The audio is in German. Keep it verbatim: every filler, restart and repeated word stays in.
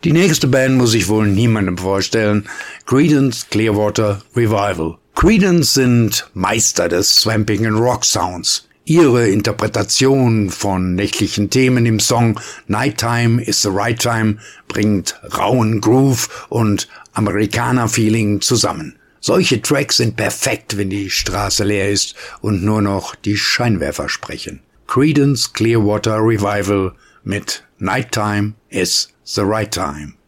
Die nächste Band muss ich wohl niemandem vorstellen. Creedence Clearwater Revival. Creedence sind Meister des Swamping and Rock Sounds. Ihre Interpretation von nächtlichen Themen im Song Nighttime is the Right Time bringt rauen Groove und Amerikaner-Feeling zusammen. Solche Tracks sind perfekt, wenn die Straße leer ist und nur noch die Scheinwerfer sprechen. Creedence Clearwater Revival mit Nighttime is the Right Time.